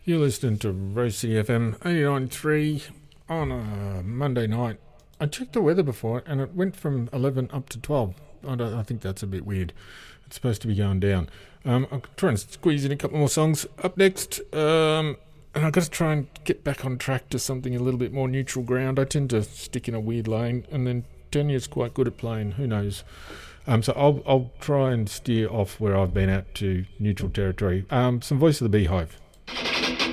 You're listening to Rose City FM 89.3 on a Monday night. I checked the weather before and it went from 11 up to 12. I think that's a bit weird. It's supposed to be going down. I'm trying to squeeze in a couple more songs. Up next, and I've got to try and get back on track to something a little bit more neutral ground. I tend to stick in a weird lane, and then Tanya's quite good at playing. Who knows? So I'll try and steer off where I've been at to neutral territory. Some Voice of the Beehive.